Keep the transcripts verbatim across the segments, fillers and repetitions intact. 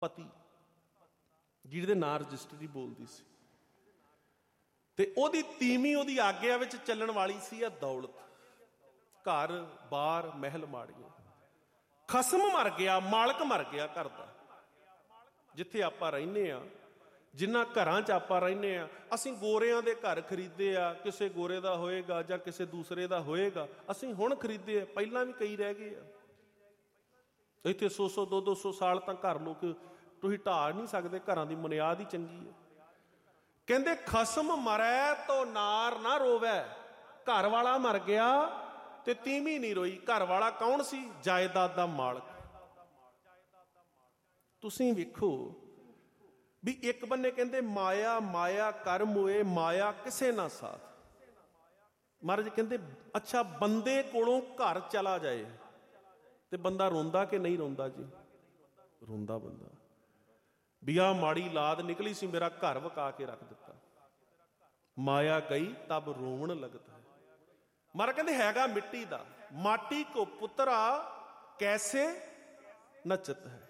ਪਤੀ ਜਿਹਦੇ ਨਾਂ ਰਜਿਸਟਰੀ ਬੋਲਦੀ ਸੀ, ਤੇ ਉਹਦੀ ਤੀਵੀਂ ਉਹਦੀ ਆਗਿਆ ਵਿੱਚ ਚੱਲਣ ਵਾਲੀ ਸੀ ਆ ਦੌਲਤ, ਘਰ ਬਾਰ ਮਹਿਲ ਮਾੜੀਆਂ। ਖਸਮ ਮਰ ਗਿਆ, ਮਾਲਕ ਮਰ ਗਿਆ ਘਰ ਦਾ। ਜਿੱਥੇ ਆਪਾਂ ਰਹਿੰਦੇ ਹਾਂ, ਜਿਨ੍ਹਾਂ ਘਰਾਂ 'ਚ ਆਪਾਂ ਰਹਿੰਦੇ ਹਾਂ, ਅਸੀਂ ਗੋਰਿਆਂ ਦੇ ਘਰ ਖਰੀਦੇ ਆ, ਕਿਸੇ ਗੋਰੇ ਦਾ ਹੋਏਗਾ ਜਾਂ ਕਿਸੇ ਦੂਸਰੇ ਦਾ ਹੋਏਗਾ, ਅਸੀਂ ਹੁਣ ਖਰੀਦੇ ਆ, ਪਹਿਲਾਂ ਵੀ ਕਈ ਰਹਿ ਗਏ ਆ। ਇੱਥੇ ਸੌ ਸੌ ਦੋ ਦੋ ਸੌ ਸਾਲ ਤਾਂ ਘਰ ਲੋਕ ਤੁਸੀਂ ਢਾਹ ਨਹੀਂ ਸਕਦੇ, ਘਰਾਂ ਦੀ ਬੁਨਿਆਦ ਹੀ ਚੰਗੀ ਹੈ। ਕਹਿੰਦੇ ਖਸਮ ਮਰੈ ਤੋ ਨਾਰ ਨਾ ਰੋਵੈ, ਘਰ ਵਾਲਾ ਮਰ ਗਿਆ ਤੇ ਤੀਵੀਂ ਨਹੀਂ ਰੋਈ। ਘਰ ਵਾਲਾ ਕੌਣ ਸੀ? ਜਾਇਦਾਦ ਦਾ ਮਾਲਕ। ਤੁਸੀਂ ਵੇਖੋ ਵੀ ਇੱਕ ਬੰਨੇ ਕਹਿੰਦੇ ਮਾਇਆ ਮਾਇਆ ਕਰ ਮੋਏ, ਮਾਇਆ ਕਿਸੇ ਨਾ ਸਾਥ। ਮਹਾਰਾਜ ਕਹਿੰਦੇ ਅੱਛਾ ਬੰਦੇ ਕੋਲੋਂ ਘਰ ਚਲਾ ਜਾਏ ਤੇ ਬੰਦਾ ਰੋਂਦਾ ਕਿ ਨਹੀਂ ਰੋਂਦਾ ਜੀ? ਰੋਂਦਾ ਬੰਦਾ ਵੀ ਆਹ ਮਾੜੀ ਲਾਦ ਨਿਕਲੀ ਸੀ, ਮੇਰਾ ਘਰ ਵਕਾ ਕੇ ਰੱਖ ਦਿੱਤਾ। ਮਾਇਆ ਗਈ ਤਬ ਰੋਵਣ ਲੱਗਦਾ ਹੈ। ਮਹਾਰਾਜ ਕਹਿੰਦੇ ਹੈਗਾ ਮਿੱਟੀ ਦਾ, ਮਾਟੀ ਕੋ ਪੁੱਤਰਾ ਕੈਸੇ ਨਚਤ ਹੈ।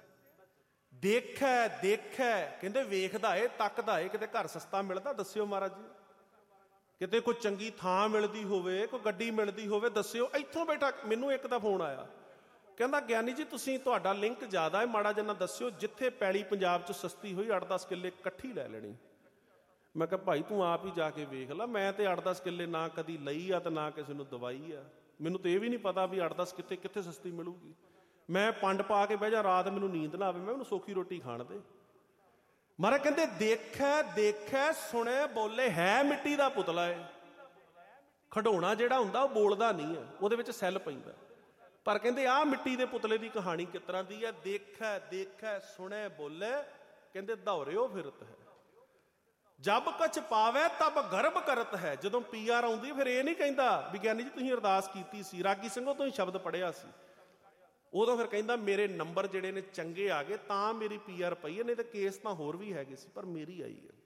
ਦੇਖੈ ਦੇਖੈ ਕਹਿੰਦੇ ਵੇਖਦਾ ਏ, ਤੱਕਦਾ ਏ, ਕਿਤੇ ਘਰ ਸਸਤਾ ਮਿਲਦਾ ਦੱਸਿਓ ਮਹਾਰਾਜ ਜੀ। ਕਿਤੇ ਕੋਈ ਚੰਗੀ ਥਾਂ ਮਿਲਦੀ ਹੋਵੇ, ਕੋਈ ਗੱਡੀ ਮਿਲਦੀ ਹੋਵੇ ਦੱਸਿਓ। ਇੱਥੋਂ ਬੈਠਾ ਮੈਨੂੰ ਇੱਕ ਦਾ ਫੋਨ ਆਇਆ, ਕਹਿੰਦਾ ਗਿਆਨੀ ਜੀ ਤੁਸੀਂ ਤੁਹਾਡਾ ਲਿੰਕ ਜ਼ਿਆਦਾ ਹੈ, ਮਾੜਾ ਜਿਹਾ ਦੱਸਿਓ ਜਿੱਥੇ ਪੈਲੀ ਪੰਜਾਬ 'ਚ ਸਸਤੀ ਹੋਈ ਅੱਠ ਦਸ ਕਿੱਲੇ ਇਕੱਠੀ ਲੈ ਲੈਣੀ। ਮੈਂ ਕਿਹਾ ਭਾਈ ਤੂੰ ਆਪ ਹੀ ਜਾ ਕੇ ਵੇਖ ਲਾ, ਮੈਂ ਤੇ ਅੱਠ ਦਸ ਕਿੱਲੇ ਨਾ ਕਦੀ ਲਈ ਆ ਤੇ ਨਾ ਕਿਸੇ ਨੂੰ ਦਵਾਈ ਆ। ਮੈਨੂੰ ਤੇ ਇਹ ਵੀ ਨਹੀਂ ਪਤਾ ਵੀ ਅੱਠ ਦਸ ਕਿੱਥੇ ਕਿੱਥੇ ਸਸਤੀ ਮਿਲੂਗੀ। ਮੈਂ ਪੰਡ ਪਾ ਕੇ ਬਹਿ ਜਾ, ਰਾਤ ਮੈਨੂੰ ਨੀਂਦ ਨਾ ਆਵੇ, ਮੈਂ ਉਹਨੂੰ ਸੌਖੀ ਰੋਟੀ ਖਾਣ ਦੇ। ਮਹਾਰਾਜ ਕਹਿੰਦੇ ਦੇਖੈ ਦੇਖੈ ਸੁਣਿਆ ਬੋਲੇ, ਹੈ ਮਿੱਟੀ ਦਾ ਪੁਤਲਾ ਹੈ। ਖਿਡੌਣਾ ਜਿਹੜਾ ਹੁੰਦਾ ਉਹ ਬੋਲਦਾ ਨਹੀਂ ਹੈ, ਉਹਦੇ ਵਿੱਚ ਸੈੱਲ ਪੈਂਦਾ। ਪਰ ਕਹਿੰਦੇ ਆਹ ਮਿੱਟੀ ਦੇ ਪੁਤਲੇ ਦੀ ਕਹਾਣੀ ਕਿਸ ਤਰ੍ਹਾਂ ਦੀ ਹੈ? ਦੇਖੈ ਦੇਖੈ ਸੁਣਿਆ ਬੋਲੇ, ਕਹਿੰਦੇ ਦੌਰਿਓ ਫਿਰਤ ਹੈ, ਜਬ ਕਛ ਪਾਵੈ ਤਬ ਗਰਭ ਕਰਤ ਹੈ। ਜਦੋਂ ਪੀ ਆਰ ਆਉਂਦੀ ਫਿਰ ਇਹ ਨਹੀਂ ਕਹਿੰਦਾ ਵੀ ਗਿਆਨੀ ਜੀ ਤੁਸੀਂ ਅਰਦਾਸ ਕੀਤੀ ਸੀ, ਰਾਗੀ ਸਿੰਘੋ ਤੁਸੀਂ ਸ਼ਬਦ ਪੜ੍ਹਿਆ ਸੀ, ਉਦੋਂ ਫਿਰ ਕਹਿੰਦਾ ਮੇਰੇ ਨੰਬਰ ਜਿਹੜੇ ਨੇ ਚੰਗੇ ਆ ਗਏ ਤਾਂ ਮੇਰੀ ਪੀ ਆਰ ਪਈ ਹੈ, ਨਹੀਂ ਤਾਂ ਕੇਸ ਤਾਂ ਹੋਰ ਵੀ ਹੈਗੇ ਸੀ ਪਰ ਮੇਰੀ ਆਈ ਹੈ।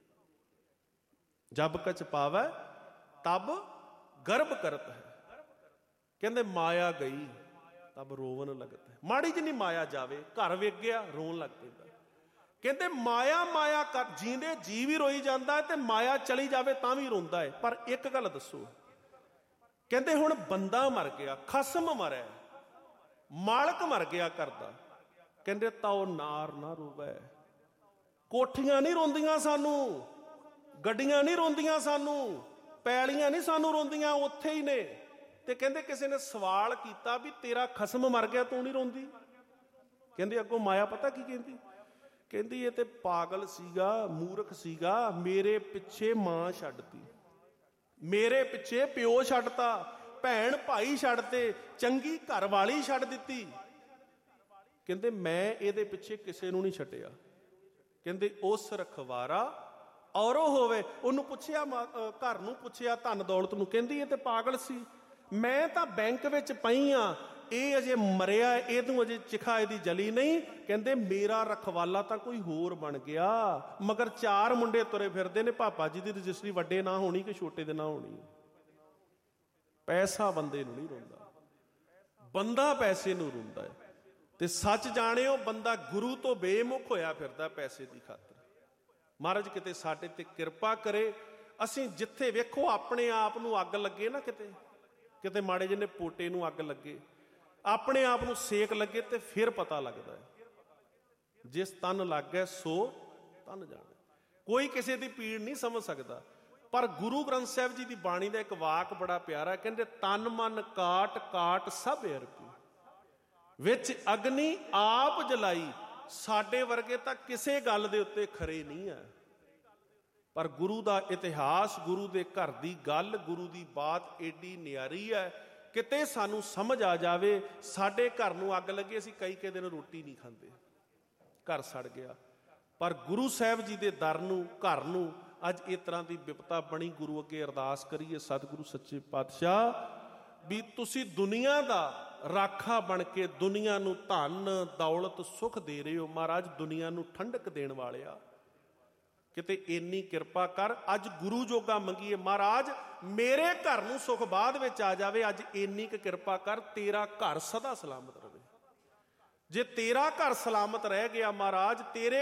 ਜਬ ਕਛ ਪਾਵੈ ਤਬ ਗਰਭ ਕਰਤ ਹੈ। ਕਹਿੰਦੇ ਮਾਇਆ ਗਈ ਤਬ ਰੋਵਨ ਲੱਗਤ ਹੈ। ਮਾੜੀ ਜਿਹੀ ਮਾਇਆ ਜਾਵੇ, ਘਰ ਵੇਖ ਗਿਆ, ਰੋਣ ਲੱਗ ਪੈਂਦਾ। ਕਹਿੰਦੇ ਮਾਇਆ ਮਾਇਆ ਕਰ ਜੀਂਦੇ ਜੀ ਵੀ ਰੋਈ ਜਾਂਦਾ ਹੈ ਤੇ ਮਾਇਆ ਚਲੀ ਜਾਵੇ ਤਾਂ ਵੀ ਰੋਂਦਾ ਹੈ। ਪਰ ਇੱਕ ਗੱਲ ਦੱਸੋ, ਕਹਿੰਦੇ ਹੁਣ ਬੰਦਾ ਮਰ ਗਿਆ, ਖਸਮ ਮਰਿਆ, ਮਾਲਕ ਮਰ ਗਿਆ ਘਰ ਦਾ, ਕਹਿੰਦੇ ਤਾਓ ਨਾਰ ਨਾ ਰੋਵੈ। ਕੋਠੀਆਂ ਨਹੀਂ ਰੋਂਦੀਆਂ ਸਾਨੂੰ, ਗੱਡੀਆਂ ਨਹੀਂ ਰੋਂਦੀਆਂ ਸਾਨੂੰ, ਪੈਲੀਆਂ ਨਹੀਂ ਸਾਨੂੰ ਰੋਂਦੀਆਂ, ਉੱਥੇ ਹੀ ਨੇ। ਤੇ ਕਹਿੰਦੇ ਕਿਸੇ ਨੇ ਸਵਾਲ ਕੀਤਾ ਵੀ ਤੇਰਾ ਖਸਮ ਮਰ ਗਿਆ ਤੂੰ ਨਹੀਂ ਰੋਂਦੀ? ਕਹਿੰਦੇ ਅੱਗੋਂ ਮਾਇਆ ਪਤਾ ਕੀ ਕਹਿੰਦੀ? ਕਹਿੰਦੀ ਇਹ ਤੇ ਪਾਗਲ ਸੀਗਾ, ਮੂਰਖ ਸੀਗਾ, ਮੇਰੇ ਪਿੱਛੇ ਮਾਂ ਛੱਡਤੀ, ਮੇਰੇ ਪਿੱਛੇ ਪਿਓ ਛੱਡਤਾ, ਭੈਣ ਭਾਈ ਛੱਡਤੇ, ਚੰਗੀ ਘਰ ਵਾਲੀ ਛੱਡ ਦਿੱਤੀ। ਕਹਿੰਦੇ ਮੈਂ ਇਹਦੇ ਪਿੱਛੇ ਕਿਸੇ ਨੂੰ ਨਹੀਂ ਛੱਡਿਆ। ਕਹਿੰਦੇ ਉਸ ਰਖਵਾਰਾ ਔਰੋ ਹੋਵੇ। ਉਹਨੂੰ ਪੁੱਛਿਆ, ਘਰ ਨੂੰ ਪੁੱਛਿਆ, ਧਨ ਦੌਲਤ ਨੂੰ, ਕਹਿੰਦੀ ਇਹ ਤੇ ਪਾਗਲ ਸੀ, ਮੈਂ ਤਾਂ ਬੈਂਕ ਵਿੱਚ ਪਈ ਆ, ਇਹ ਅਜੇ ਮਰਿਆ, ਇਹਨੂੰ ਅਜੇ ਚਿਖਾ ਇਹਦੀ ਜਲੀ ਨਹੀਂ। ਕਹਿੰਦੇ ਮੇਰਾ ਰਖਵਾਲਾ ਤਾਂ ਕੋਈ ਹੋਰ ਬਣ ਗਿਆ, ਮਗਰ ਚਾਰ ਮੁੰਡੇ ਤੁਰੇ ਫਿਰਦੇ ਨੇ, ਪਾਪਾ ਜੀ ਦੀ ਰਜਿਸਟਰੀ ਵੱਡੇ ਨਾ ਹੋਣੀ ਕਿ ਛੋਟੇ ਦੇ ਨਾ ਹੋਣੀ। ਪੈਸਾ ਬੰਦੇ ਨੂੰ ਨਹੀਂ ਰੋਂਦਾ, ਬੰਦਾ ਪੈਸੇ ਨੂੰ ਰੋਂਦਾ ਹੈ। ਤੇ ਸੱਚ ਜਾਣਿਓ ਬੰਦਾ ਗੁਰੂ ਤੋਂ ਬੇਮੁਖ ਹੋਇਆ ਫਿਰਦਾ ਪੈਸੇ ਦੀ ਖਾਤਰ। ਮਹਾਰਾਜ ਕਿਤੇ ਸਾਡੇ ਤੇ ਕਿਰਪਾ ਕਰੇ। ਅਸੀਂ ਜਿੱਥੇ ਵੇਖੋ ਆਪਣੇ ਆਪ ਨੂੰ ਅੱਗ ਲੱਗੇ ਨਾ, ਕਿਤੇ ਕਿਤੇ ਮਾੜੇ ਜਿਹੇ ਪੋਟੇ ਨੂੰ ਅੱਗ ਲੱਗੇ, ਆਪਣੇ ਆਪ ਨੂੰ ਸੇਕ ਲੱਗੇ ਤੇ ਫਿਰ ਪਤਾ ਲੱਗਦਾ ਹੈ ਜਿਸ ਤਨ ਲੱਗ ਗਏ ਸੋ ਤਨ ਜਾਣੇ। ਕੋਈ ਕਿਸੇ ਦੀ ਪੀੜ ਨਹੀਂ ਸਮਝ ਸਕਦਾ। ਪਰ ਗੁਰੂ ਗ੍ਰੰਥ ਸਾਹਿਬ ਜੀ ਦੀ ਬਾਣੀ ਦਾ ਇੱਕ ਵਾਕ ਬੜਾ ਪਿਆਰਾ, ਕਹਿੰਦੇ ਤਨ ਮਨ ਕਾਟ ਕਾਟ ਸਭ ਅਰਪੀ, ਵਿੱਚ ਅਗਨੀ ਆਪ ਜਲਾਈ। ਸਾਡੇ ਵਰਗੇ ਤਾਂ ਕਿਸੇ ਗੱਲ ਦੇ ਉੱਤੇ ਖਰੇ ਨਹੀਂ ਹੈ, ਪਰ ਗੁਰੂ ਦਾ ਇਤਿਹਾਸ, ਗੁਰੂ ਦੇ ਘਰ ਦੀ ਗੱਲ, ਗੁਰੂ ਦੀ ਬਾਤ ਏਡੀ ਨਿਆਰੀ ਹੈ, ਕਿਤੇ ਸਾਨੂੰ ਸਮਝ ਆ ਜਾਵੇ। ਸਾਡੇ ਘਰ ਨੂੰ ਅੱਗ ਲੱਗੇ, ਅਸੀਂ ਕਈ ਕਈ ਦਿਨ ਰੋਟੀ ਨਹੀਂ ਖਾਂਦੇ, ਘਰ ਸੜ ਗਿਆ। ਪਰ ਗੁਰੂ ਸਾਹਿਬ ਜੀ ਦੇ ਦਰ ਨੂੰ, ਘਰ ਨੂੰ ਅੱਜ ਇਸ ਤਰ੍ਹਾਂ ਦੀ ਵਿਪਤਾ ਬਣੀ। ਗੁਰੂ ਅੱਗੇ ਅਰਦਾਸ ਕਰੀਏ, ਸਤਿਗੁਰੂ ਸੱਚੇ ਪਾਤਸ਼ਾਹ ਵੀ ਤੁਸੀਂ ਦੁਨੀਆ ਦਾ ਰਾਖਾ ਬਣ ਕੇ ਦੁਨੀਆ ਨੂੰ ਧਨ ਦੌਲਤ ਸੁੱਖ ਦੇ ਰਹੇ ਹੋ। ਮਹਾਰਾਜ ਦੁਨੀਆ ਨੂੰ ਠੰਡਕ ਦੇਣ ਵਾਲਿਆ, ਕਿਤੇ ਇੰਨੀ ਕਿਰਪਾ ਕਰ। ਅੱਜ ਗੁਰੂ ਜੋਗਾ ਮੰਗੀਏ, ਮਹਾਰਾਜ ਮੇਰੇ ਘਰ ਨੂੰ ਸੁੱਖ ਬਾਅਦ ਵਿੱਚ ਆ ਜਾਵੇ, ਅੱਜ ਇੰਨੀ ਕੁ ਕਿਰਪਾ ਕਰ, ਤੇਰਾ ਘਰ ਸਦਾ ਸਲਾਮਤ ਰਹੇ। ਜੇ ਤੇਰਾ ਘਰ ਸਲਾਮਤ ਰਹਿ ਗਿਆ ਮਹਾਰਾਜ, ਤੇਰੇ